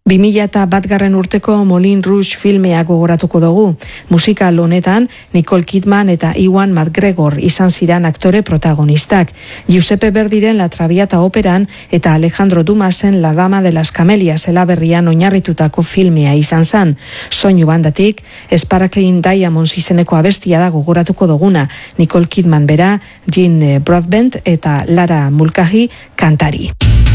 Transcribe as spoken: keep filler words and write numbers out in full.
bi mila batgarren urteko Moulin Rouge filmea gogoratuko dugu. Musikal honetan Nicole Kidman eta Ewan McGregor izan ziren aktore protagonistak. Giuseppe Verdiren La Traviata operan eta Alejandro Dumasen La Dama de las Camelias elaberrian oinarritutako filmea izan zen. Soinu bandatik, Sparkling Diamonds izeneko abestia da gogoratuko duguna. Nicole Kidman bera, Jean Broadbent eta Lara Mulcahy kantari.